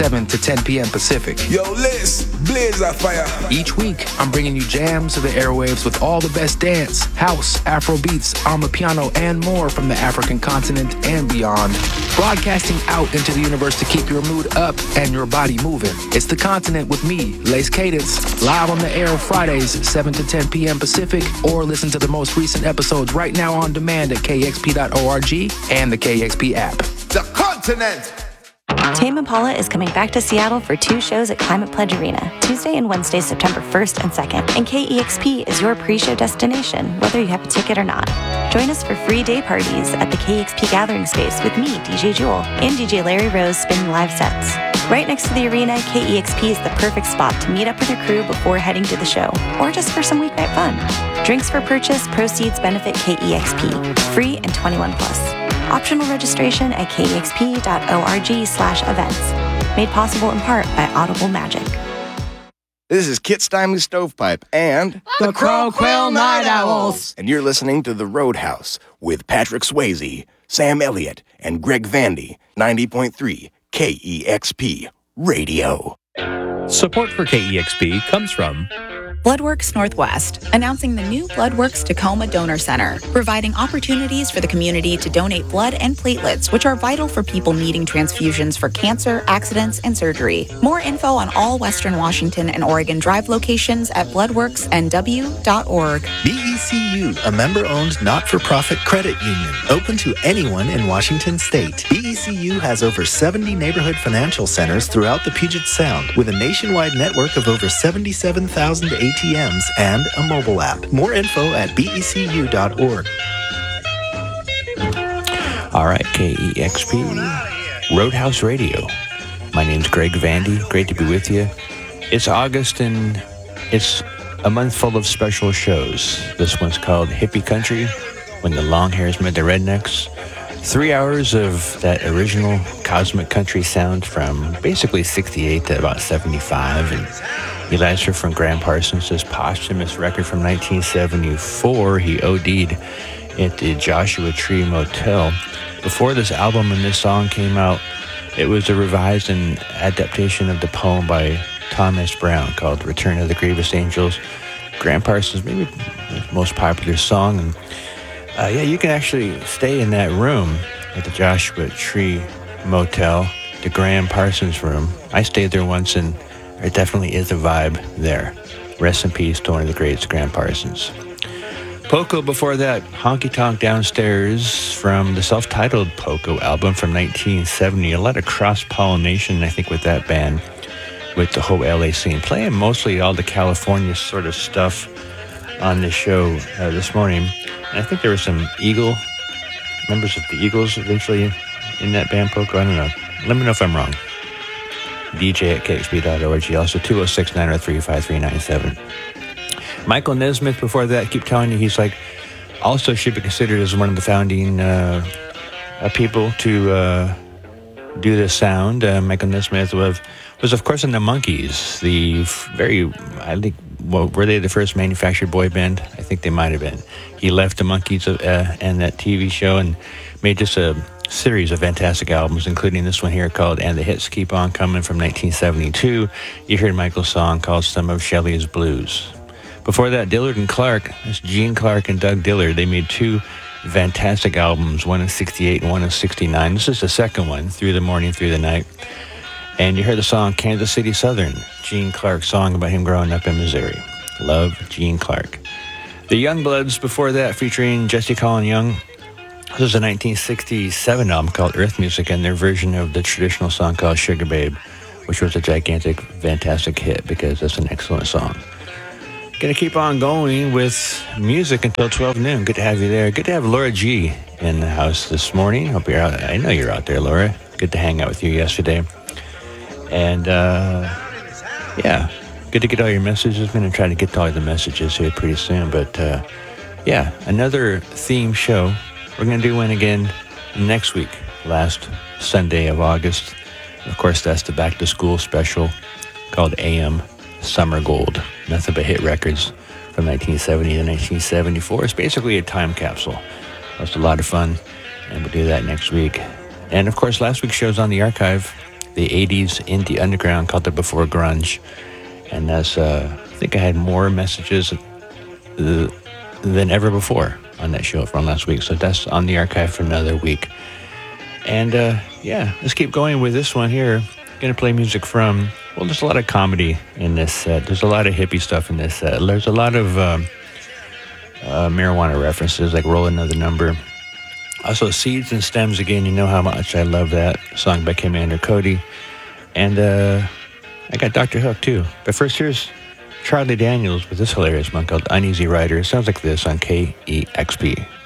7 to 10 p.m. Pacific. Yo, Liz, blaze that fire. Each week, I'm bringing you jams to the airwaves with all the best dance, house, Afro beats, Amapiano, and more from the African continent and beyond. Broadcasting out into the universe to keep your mood up and your body moving. It's The Continent with me, Lace Cadence, live on the air Fridays, 7 to 10 p.m. Pacific, or listen to the most recent episodes right now on demand at kxp.org and the KXP app. The Continent. Tame Impala is coming back to Seattle for 2 shows at Climate Pledge Arena, Tuesday and Wednesday, September 1st and 2nd. And KEXP is your pre-show destination, whether you have a ticket or not. Join us for free day parties at the KEXP Gathering Space with me, DJ Jewel, and DJ Larry Rose spinning live sets. Right next to the arena, KEXP is the perfect spot to meet up with your crew before heading to the show, or just for some weeknight fun. Drinks for purchase, proceeds benefit KEXP. Free and 21 plus. Optional registration at kexp.org/events. Made possible in part by Audible Magic. This is Kit Steinley Stovepipe and the Crow Quill Night Owls. And you're listening to The Roadhouse with Patrick Swayze, Sam Elliott, and Greg Vandy, 90.3 KEXP Radio. Support for KEXP comes from Bloodworks Northwest, announcing the new Bloodworks Tacoma Donor Center, providing opportunities for the community to donate blood and platelets, which are vital for people needing transfusions for cancer, accidents, and surgery. More info on all Western Washington and Oregon Drive locations at bloodworksnw.org. BECU, a member-owned not-for-profit credit union, open to anyone in Washington State. BECU has over 70 neighborhood financial centers throughout the Puget Sound, with a nationwide network of over 77,000 ATMs and a mobile app. More info at becu.org. All right, KEXP, Roadhouse Radio. My name's Greg Vandy. Great to be with you. It's August and it's a month full of special shows. This one's called Hippie Country, When the Long Hairs Met the Rednecks. 3 hours of that original cosmic country sound from basically 68 to about 75. And Elijah from Graham Parsons' posthumous record from 1974. He OD'd at the Joshua Tree Motel. Before this album and this song came out, it was a revised and adaptation of the poem by Thomas Brown called Return of the Grievous Angels. Graham Parsons, maybe his most popular song. And you can actually stay in that room at the Joshua Tree Motel, the Graham Parsons room. I stayed there once, and there definitely is a vibe there. Rest in peace to one of the greats, Graham Parsons. Poco before that, Honky Tonk Downstairs from the self-titled Poco album from 1970. A lot of cross-pollination, I think, with that band, with the whole LA scene. Playing mostly all the California sort of stuff on this show this morning. And I think there were some members of the Eagles eventually in that band, Poco. I don't know. Let me know if I'm wrong. DJ at kxp.org. Also 206-903-5397. Michael Nesmith before that, keep telling you, he's like, also should be considered as one of the founding people to do the sound. Michael Nesmith was of course in the Monkees, the were they the first manufactured boy band? I think they might have been. He left the Monkees and that TV show and made just a series of fantastic albums, including this one here called And the Hits Keep On Coming from 1972. You heard Michael's song called Some of Shelley's Blues. Before that, Dillard and Clark. That's Gene Clark and Doug Dillard. They made 2 fantastic albums, one in 68 and one in 69. This is the second one, Through the Morning, Through the Night. And you heard the song Kansas City Southern, Gene Clark's song about him growing up in Missouri. Love Gene Clark. The Youngbloods before that, featuring Jesse Colin Young. This is a 1967 album called Earth Music and their version of the traditional song called Sugar Babe, which was a gigantic, fantastic hit because that's an excellent song. Gonna keep on going with music until 12 noon. Good to have you there. Good to have Laura G in the house this morning. Hope you're out. I know you're out there, Laura. Good to hang out with you yesterday. And, good to get all your messages. I'm going to try to get to all the messages here pretty soon. But, another theme show. We're going to do one again next week, last Sunday of August. Of course, that's the Back to School special called AM Summer Gold. Nothing but hit records from 1970 to 1974. It's basically a time capsule. It was a lot of fun, and we'll do that next week. And, of course, last week's show's on the archive the 80s indie underground, called it Before Grunge. And that's, I think I had more messages than ever before on that show from last week. So that's on the archive for another week. And yeah, let's keep going with this one here. Going to play music from, well, there's a lot of comedy in this set. There's a lot of hippie stuff in this set. There's a lot of marijuana references, like Roll Another Number. Also, Seeds and Stems again. You know how much I love that song by Commander Cody. And I got Dr. Hook too. But first, here's Charlie Daniels with this hilarious one called Uneasy Rider. It sounds like this on KEXP.